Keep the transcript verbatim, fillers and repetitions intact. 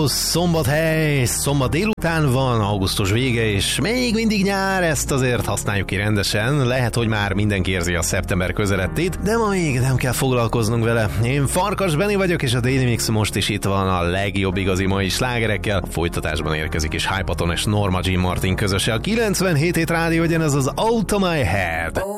Szervusz, szombathely, szombat délután van, augusztus vége, és még mindig nyár, ezt azért használjuk ki rendesen. Lehet, hogy már mindenki érzi a szeptember közelettét, de ma még nem kell foglalkoznunk vele. Én Farkas Benni vagyok, és a Daily Mix most is itt van a legjobb igazi mai slágerekkel. A folytatásban érkezik is Hypaton és Norma Jean Martin közöse. A kilencvenhét hét rádió, ez az Out of My Head.